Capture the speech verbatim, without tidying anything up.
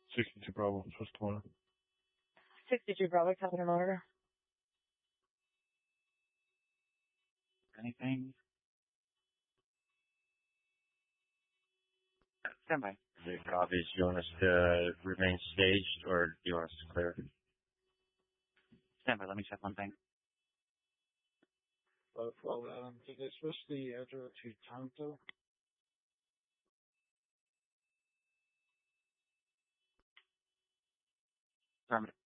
sixty-two Bravo, just one. sixty-two Bravo, Captain Monitor. Anything? Stand by. The copies. Do you want us to remain staged, or do you want us to clear? Stand by. Let me check one thing. Uh, well, um, did they switch the address to Tonto? Affirmative.